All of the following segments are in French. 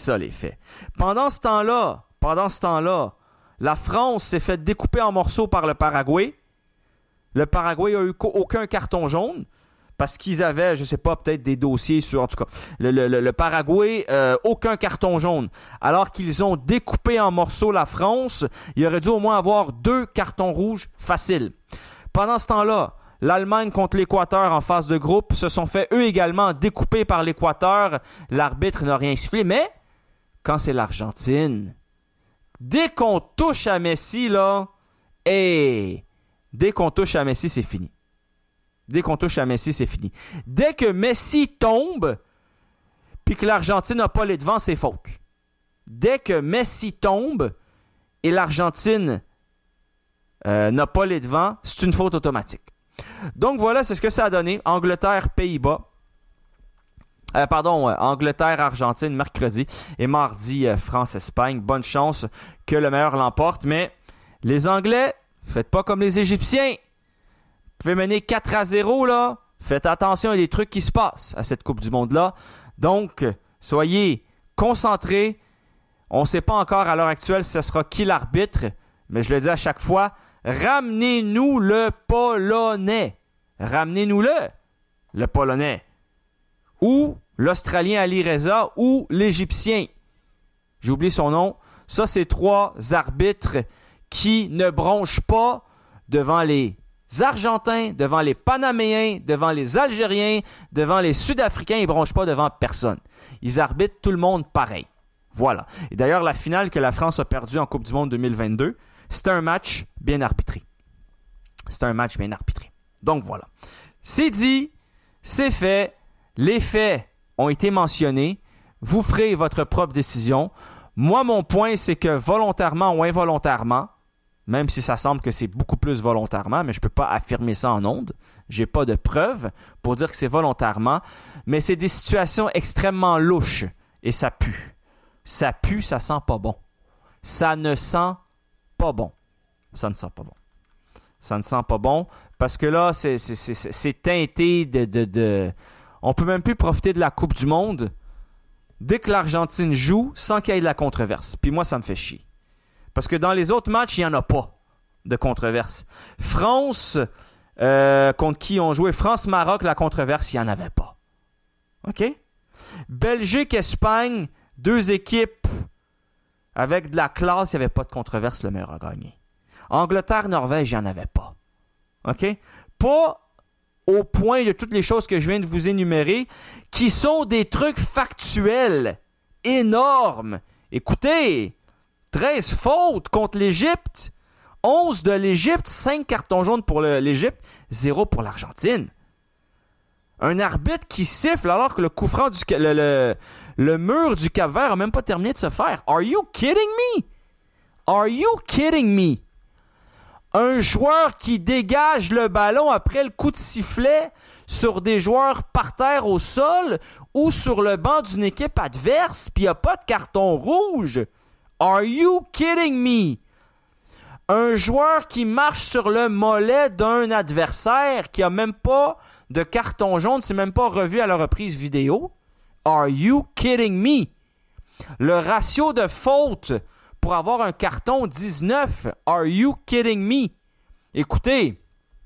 ça les faits. Pendant ce temps-là, la France s'est fait découper en morceaux par le Paraguay. Le Paraguay a eu aucun carton jaune parce qu'ils avaient, je sais pas, peut-être des dossiers sur, en tout cas, le Paraguay, aucun carton jaune. Alors qu'ils ont découpé en morceaux la France, il aurait dû au moins avoir 2 cartons rouges faciles. Pendant ce temps-là, l'Allemagne contre l'Équateur en phase de groupe se sont fait eux également découper par l'Équateur. L'arbitre n'a rien sifflé, mais quand c'est l'Argentine, dès qu'on touche à Messi, là, dès qu'on touche à Messi, c'est fini. Dès qu'on touche à Messi, c'est fini. Dès que Messi tombe, puis que l'Argentine n'a pas les devants, c'est faute. Dès que Messi tombe et l'Argentine n'a pas les devants, c'est une faute automatique. Donc voilà, c'est ce que ça a donné. Angleterre-Pays-Bas. Angleterre-Argentine mercredi et mardi France-Espagne. Bonne chance que le meilleur l'emporte. Mais les Anglais, faites pas comme les Égyptiens. Vous pouvez mener 4-0 là. Faites attention à des trucs qui se passent à cette Coupe du Monde-là. Donc, soyez concentrés. On ne sait pas encore à l'heure actuelle si ce sera qui l'arbitre. Mais je le dis à chaque fois, ramenez-nous le Polonais. Ramenez-nous-le Polonais. Ou l'Australien Ali Reza ou l'Égyptien. J'ai oublié son nom. Ça, c'est 3 arbitres qui ne bronchent pas devant les Argentins, devant les Panaméens, devant les Algériens, devant les Sud-Africains. Ils ne bronchent pas devant personne. Ils arbitrent tout le monde pareil. Voilà. Et d'ailleurs, la finale que la France a perdue en Coupe du Monde 2022, c'était un match bien arbitré. Donc voilà. C'est dit, c'est fait. Les faits ont été mentionnés. Vous ferez votre propre décision. Moi, mon point, c'est que volontairement ou involontairement, même si ça semble que c'est beaucoup plus volontairement, mais je ne peux pas affirmer ça en ondes. Je n'ai pas de preuves pour dire que c'est volontairement. Mais c'est des situations extrêmement louches. Et ça pue. Ça pue, ça sent pas bon. Ça ne sent pas bon. Ça ne sent pas bon parce que là, c'est teinté de... On peut même plus profiter de la Coupe du Monde dès que l'Argentine joue sans qu'il y ait de la controverse. Puis moi, ça me fait chier. Parce que dans les autres matchs, il n'y en a pas de controverse. France, contre qui on jouait, France-Maroc, la controverse, il n'y en avait pas. OK? Belgique-Espagne, 2 équipes avec de la classe, il n'y avait pas de controverse, le meilleur a gagné. Angleterre-Norvège, il n'y en avait pas. OK? Pas au point de toutes les choses que je viens de vous énumérer, qui sont des trucs factuels énormes. Écoutez, 13 fautes contre l'Égypte, 11 de l'Égypte, 5 cartons jaunes pour l'Égypte, 0 pour l'Argentine. Un arbitre qui siffle alors que le coup franc le mur du Cap-Vert n'a même pas terminé de se faire. Are you kidding me? Are you kidding me? Un joueur qui dégage le ballon après le coup de sifflet sur des joueurs par terre au sol ou sur le banc d'une équipe adverse, puis il n'y a pas de carton rouge. Are you kidding me? Un joueur qui marche sur le mollet d'un adversaire qui n'a même pas de carton jaune, c'est même pas revu à la reprise vidéo. Are you kidding me? Le ratio de fautes pour avoir un carton 19. Are you kidding me? Écoutez.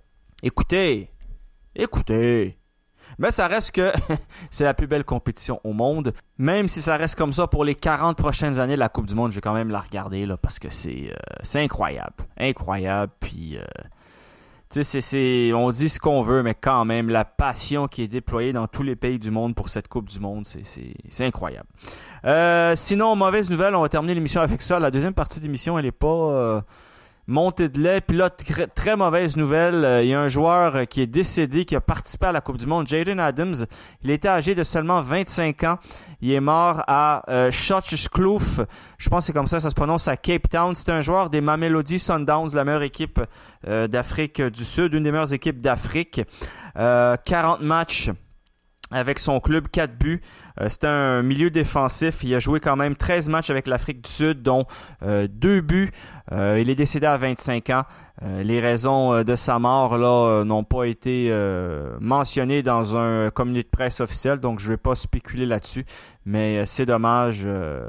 Mais ça reste que c'est la plus belle compétition au monde. Même si ça reste comme ça pour les 40 prochaines années, la Coupe du Monde, je vais quand même la regarder là, parce que c'est incroyable. Incroyable. Puis, tu sais, on dit ce qu'on veut, mais quand même, la passion qui est déployée dans tous les pays du monde pour cette Coupe du Monde, c'est incroyable. Sinon, mauvaise nouvelle, on va terminer l'émission avec ça. La deuxième partie de l'émission, elle n'est pas montée de lait. Puis là, très mauvaise nouvelle, il y a un joueur qui est décédé, qui a participé à la Coupe du Monde, Jaden Adams. Il était âgé de seulement 25 ans. Il est mort à Schottiskloof. Je pense que c'est comme ça se prononce, à Cape Town. C'était un joueur des Mamelodi Sundowns, la meilleure équipe d'Afrique du Sud, une des meilleures équipes d'Afrique. 40 matchs avec son club, 4 buts. C'était un milieu défensif. Il a joué quand même 13 matchs avec l'Afrique du Sud, dont 2 buts. Il est décédé à 25 ans. Les raisons de sa mort là n'ont pas été mentionnées dans un communiqué de presse officiel, donc je ne vais pas spéculer là-dessus. Mais c'est dommage.